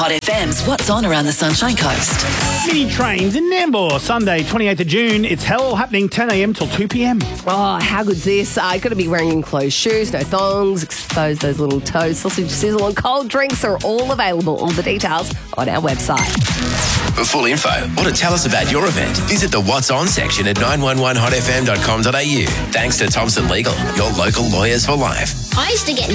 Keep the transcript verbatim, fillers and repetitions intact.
Hot F M's What's On Around the Sunshine Coast. Mini trains in Nambour, Sunday, twenty-eighth of June. It's hell happening ten a.m. till two p.m. Oh, how good's this? I uh, got to be wearing enclosed shoes, no thongs, expose those little toes, sausage sizzle and cold drinks are all available. All the details on our website. For full info or to tell us about your event, visit the What's On section at nine one one hot f m dot com dot a u. Thanks to Thompson Legal, your local lawyers for life. I used to get